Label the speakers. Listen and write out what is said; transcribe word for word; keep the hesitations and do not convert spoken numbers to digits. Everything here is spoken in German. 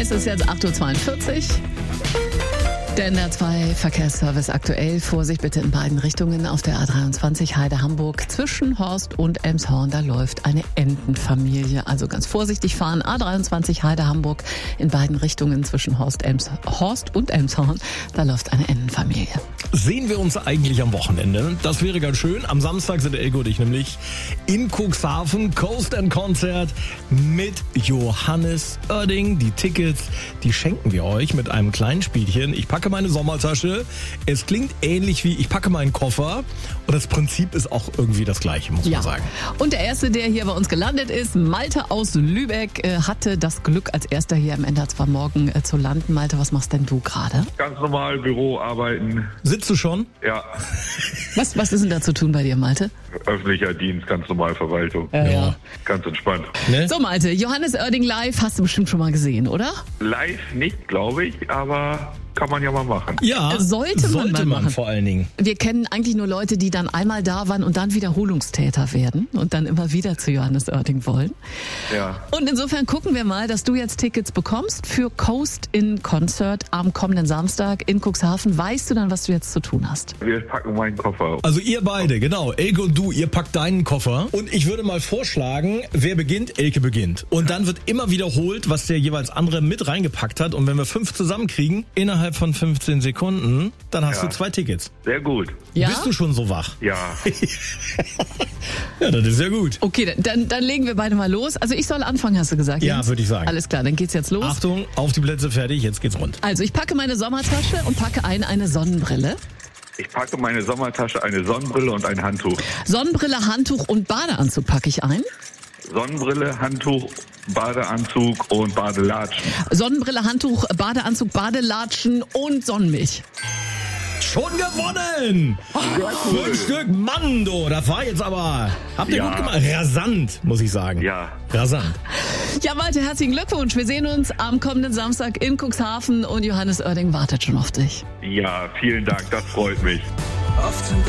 Speaker 1: Es ist jetzt acht Uhr zweiundvierzig. Der N D R zwei Verkehrsservice aktuell. Vorsicht bitte in beiden Richtungen auf der A dreiundzwanzig Heide-Hamburg zwischen Horst und Elmshorn. Da läuft eine Entenfamilie. Also ganz vorsichtig fahren. A dreiundzwanzig Heide-Hamburg in beiden Richtungen zwischen Horst, Elms, Horst und Elmshorn. Da läuft eine Entenfamilie.
Speaker 2: Sehen wir uns eigentlich am Wochenende? Das wäre ganz schön. Am Samstag sind Elke und ich nämlich in Cuxhaven. Coast and Concert mit Johannes Oerding. Die Tickets, die schenken wir euch mit einem kleinen Spielchen. Ich packe meine Sommertasche. Es klingt ähnlich wie ich packe meinen Koffer. Und das Prinzip ist auch irgendwie das gleiche, muss
Speaker 1: ja.
Speaker 2: man sagen.
Speaker 1: Und der Erste, der hier bei uns gelandet ist, Malte aus Lübeck, äh, hatte das Glück, als Erster hier im N D R zwei Morgen äh, zu landen. Malte, was machst denn du gerade?
Speaker 3: Ganz normal Büro arbeiten.
Speaker 2: Sitzt du schon?
Speaker 3: Ja.
Speaker 1: Was, was ist denn da zu tun bei dir, Malte?
Speaker 3: Öffentlicher Dienst, ganz normal Verwaltung.
Speaker 1: Ja, ja.
Speaker 3: Ganz entspannt.
Speaker 2: Ne?
Speaker 1: So, Malte, Johannes Oerding live hast du bestimmt schon mal gesehen, oder?
Speaker 3: Live nicht, glaube ich, aber kann man ja mal machen.
Speaker 2: Ja,
Speaker 1: Sollte man
Speaker 2: sollte
Speaker 1: mal
Speaker 2: man
Speaker 1: machen.
Speaker 2: vor allen Dingen.
Speaker 1: Wir kennen eigentlich nur Leute, die dann einmal da waren und dann Wiederholungstäter werden und dann immer wieder zu Johannes Oerding wollen.
Speaker 3: Ja.
Speaker 1: Und insofern gucken wir mal, dass du jetzt Tickets bekommst für Coast in Concert am kommenden Samstag in Cuxhaven. Weißt du dann, was du jetzt zu tun hast?
Speaker 3: Wir packen meinen Koffer.
Speaker 2: Also ihr beide, genau. Elke und du, ihr packt deinen Koffer. Und ich würde mal vorschlagen, wer beginnt? Elke beginnt. Und dann wird immer wiederholt, was der jeweils andere mit reingepackt hat. Und wenn wir fünf zusammenkriegen, innerhalb von fünfzehn Sekunden, dann hast
Speaker 3: Ja.
Speaker 2: du zwei Tickets.
Speaker 3: Sehr gut.
Speaker 1: Ja?
Speaker 2: Bist du schon so wach?
Speaker 3: Ja.
Speaker 2: Ja, das ist ja gut.
Speaker 1: Okay, dann, dann legen wir beide mal los. Also ich soll anfangen, hast du gesagt?
Speaker 2: Ja,
Speaker 1: Jens?
Speaker 2: würde ich sagen.
Speaker 1: Alles klar, dann geht's jetzt los.
Speaker 2: Achtung, auf die Plätze, fertig, jetzt geht's rund.
Speaker 1: Also ich packe meine Sommertasche und packe ein eine Sonnenbrille.
Speaker 3: Ich packe meine Sommertasche, eine Sonnenbrille und ein Handtuch.
Speaker 1: Sonnenbrille, Handtuch und Badeanzug packe ich ein.
Speaker 3: Sonnenbrille, Handtuch, Badeanzug und Badelatschen.
Speaker 1: Sonnenbrille, Handtuch, Badeanzug, Badelatschen und Sonnenmilch.
Speaker 2: Schon gewonnen! Fünf Stück, Mann, du, das war jetzt aber, habt ihr
Speaker 3: Ja.
Speaker 2: gut gemacht. Rasant, muss ich sagen.
Speaker 3: Ja.
Speaker 2: Rasant.
Speaker 1: Ja, Malte, herzlichen Glückwunsch. Wir sehen uns am kommenden Samstag in Cuxhaven und Johannes Oerding wartet schon auf dich.
Speaker 3: Ja, vielen Dank, das freut mich.
Speaker 4: Oft sind